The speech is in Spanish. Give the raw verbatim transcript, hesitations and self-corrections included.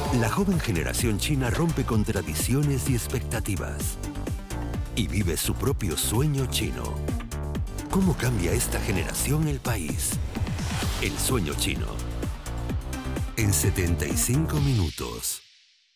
La joven generación china rompe con tradiciones y expectativas y vive su propio sueño chino. ¿Cómo cambia esta generación el país? El sueño chino. En setenta y cinco minutos.